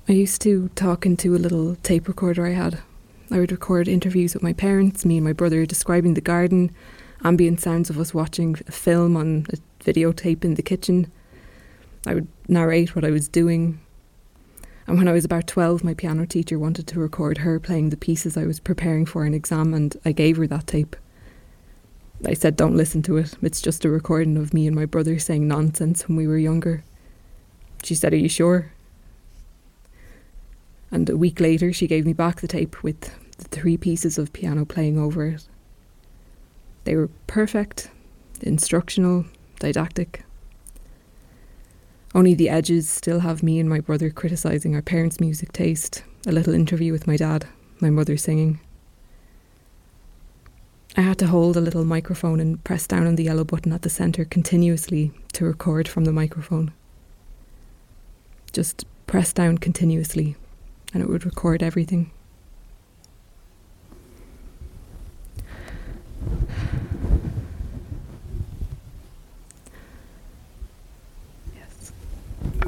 I used to talk into a little tape recorder I had. I would record interviews with my parents, me and my brother describing the garden, ambient sounds of us watching a film on a videotape in the kitchen. I would narrate what I was doing. And when I was about 12, my piano teacher wanted to record her playing the pieces I was preparing for an exam, and I gave her that tape. I said, don't listen to it. It's just a recording of me and my brother saying nonsense when we were younger. She said, are you sure? And a week later, she gave me back the tape with the 3 pieces of piano playing over it. They were perfect, instructional, didactic. Only the edges still have me and my brother criticising our parents' music taste, a little interview with my dad, my mother singing. I had to hold a little microphone and press down on the yellow button at the centre continuously to record from the microphone. Just press down continuously and it would record everything.